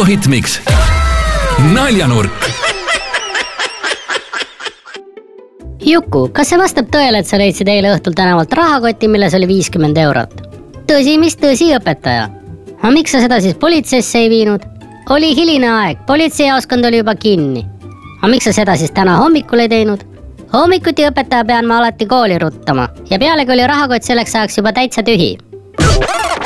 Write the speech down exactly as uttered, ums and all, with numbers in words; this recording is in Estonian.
Algoritmiks naljanurk. Juku, kas see vastab tõele, et sa leidsid eile õhtul tänavalt rahakoti, milles oli viiskümmend eurot? Tõsi, mis tõsi, õpetaja? Aga miks sa seda siis politseisse ei viinud? Oli hiline aeg, politseijaoskond oli juba kinni. Aga miks sa seda siis täna hommikul ei teinud? Hommikuti õpetaja pean ma alati kooli ruttama ja pealegi oli rahakott selleks ajaks juba täitsa tühi.